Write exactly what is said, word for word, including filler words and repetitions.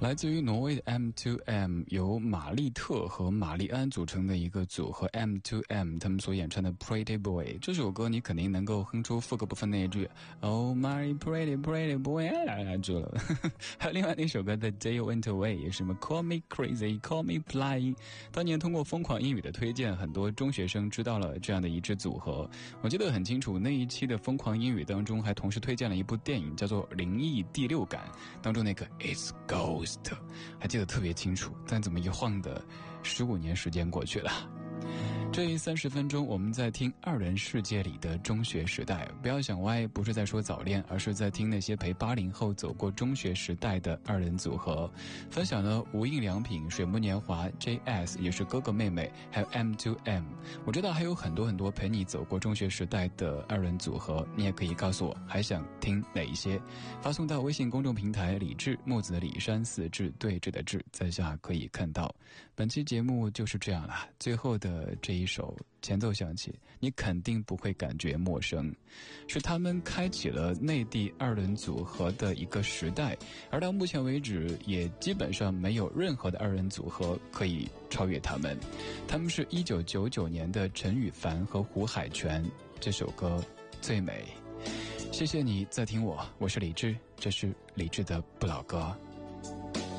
来自于挪威的 M to M， 由玛丽特和玛丽安组成的一个组合 M to M， 他们所演唱的 Pretty Boy 这首歌，你肯定能够哼出副歌部分那一句 Oh my pretty pretty boy， 来住了。还有另外那首歌 The Day You Went Away， 也是什么 Call Me Crazy Call Me Flying。 当年通过疯狂英语的推荐，很多中学生知道了这样的一支组合。我记得很清楚，那一期的疯狂英语当中还同时推荐了一部电影叫做灵异第六感，当中那个 It's Ghost还记得特别清楚，但怎么一晃的十五年时间过去了。这一三十分钟，我们在听二人世界里的中学时代。不要想歪，不是在说早恋，而是在听那些陪八零后走过中学时代的二人组合。分享了无印良品、水木年华、J S 也是哥哥妹妹，还有 M to M。 我知道还有很多很多陪你走过中学时代的二人组合，你也可以告诉我还想听哪一些，发送到微信公众平台李志，木子李山四志对峙的志，在下可以看到。本期节目就是这样了，最后的这一首前奏响起，你肯定不会感觉陌生，是他们开启了内地二人组合的一个时代，而到目前为止也基本上没有任何的二人组合可以超越他们。他们是一九九九年的陈羽凡和胡海泉，这首歌最美。谢谢你在听我，我是李志，这是李志的不老歌。